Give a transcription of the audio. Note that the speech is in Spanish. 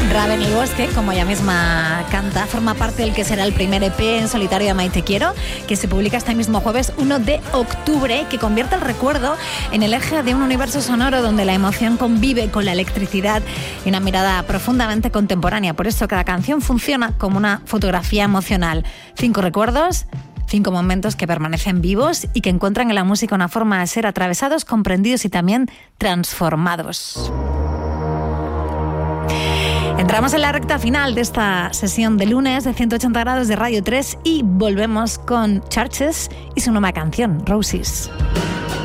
Raven y Bosque, como ella misma canta, forma parte del que será el primer EP en solitario de Maite Quiero, que se publica este mismo jueves 1 de octubre, que convierte el recuerdo en el eje de un universo sonoro donde la emoción convive con la electricidad y una mirada profundamente contemporánea. Por eso cada canción funciona como una fotografía emocional. 5 recuerdos, 5 momentos que permanecen vivos y que encuentran en la música una forma de ser atravesados, comprendidos y también transformados. Entramos en la recta final de esta sesión de lunes de 180 grados de Radio 3 y volvemos con Churches y su nueva canción, Roses.